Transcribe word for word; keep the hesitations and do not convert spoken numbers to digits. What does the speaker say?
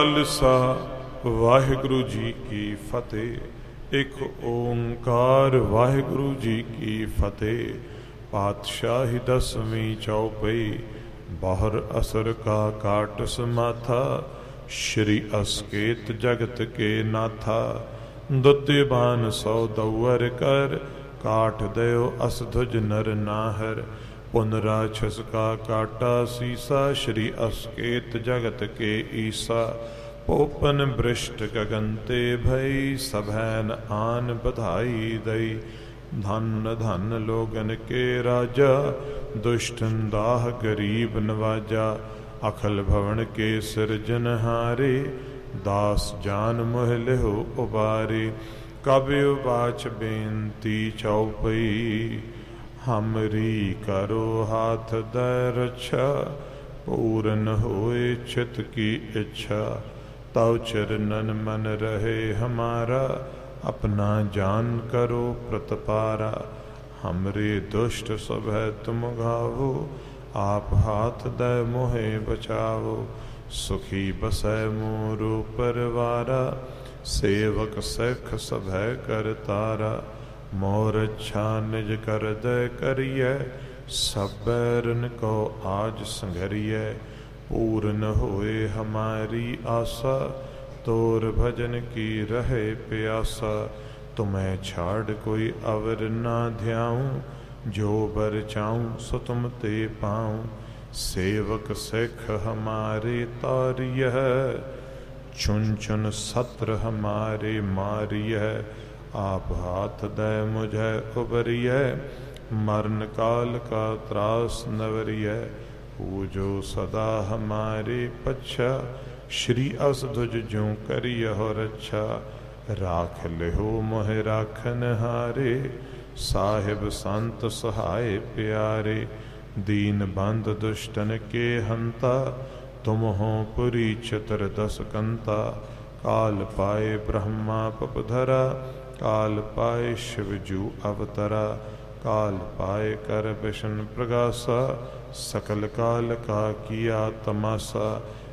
ਖਾਲਸਾ ਵਾਹਿਗੁਰੂ ਜੀ ਕੀ ਫਤਿਹ। ਇੱਕ ਓੰਕਾਰ ਵਾਹਿਗੁਰੂ ਜੀ ਕੀ ਫਤਿਹ। ਪਾਤਸ਼ਾਹੀ ਦਸਵੀਂ ਚੌਪਈ। ਬਾਹਰ ਅਸਰ ਕਾ ਕਾਟ ਸਮਾਥਾ। ਸ਼੍ਰੀ ਅਸਕੇਤ ਜਗਤ ਕੇ ਨਾਥਾ। ਦੁੱਤੇ ਬਾਨ ਸੌ ਦਊਰ ਕਰ। ਕਾਟ ਦਿਓ ਅਸਧੁਜ ਨਰ ਨਾਹਰ। ਪੁਨ ਰਾਛਸ ਕਾ ਕਾਟਾ ਸੀਸਾ। ਸ਼੍ਰੀ ਅਸਕੇਤ ਜਗਤ ਕੇ ਈਸਾ। पोपन भ्रष्ट गगन ते भई। सभैन आन बधाई दई। धन धन लोगन के राजा। दुष्टन दाह गरीब नवाजा। अखल भवन के सिरजनहारे। दास जान मोह लिहो उबारे। कबि उवाच बेनती चौपई। हमरी करो हाथ दय रक्षा। पूरन होए चित की इच्छा। तव चरणन मन रहे हमारा। अपना जान करो प्रतपारा। हमरे दुष्ट सभय तुम गावो। आप हाथ दय मोहे बचावो। सुखी बसै मोरो परवारा। सेवक सख सभय कर तारा। मोर इच्छा निज कर दय करिय। सब बैरन को आज संघरिय। पूर्ण होए हमारी आशा। तोर भजन की रहे प्यासा। तुम्हें छाड़ कोई अवर ना ध्याऊं। जो बर चाऊं सो तुम ते पाऊं। सेवक सिख हमारे तारिय। चुन चुन सत्र हमारे मारिय। आप हाथ दय मुझे उबरिय। मरण काल का त्रास नवरिय। पूजो सदा हमारे पच्छा। श्री असधुज ज्यों करियहो रक्षा। राख लिहो मोह राखन हारे। साहिब संत सहाय प्यारे। दीन बंद दुष्टन के हंता। तुम हो पुरी चतर दस कंता। काल पाए ब्रह्मा पपधरा। काल पाए शिवजू अवतरा। काल पाए कर विष्णु प्रगासा। सकल काल का किया तमासा।